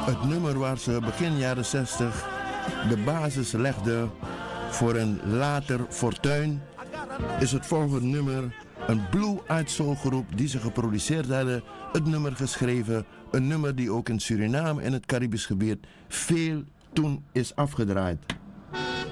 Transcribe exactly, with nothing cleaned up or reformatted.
Het nummer waar ze begin jaren zestig de basis legde voor een later fortuin, is het volgende nummer. Een Blue Eyed Soul groep die ze geproduceerd hadden, het nummer geschreven. Een nummer die ook in Suriname en het Caribisch gebied veel toen is afgedraaid.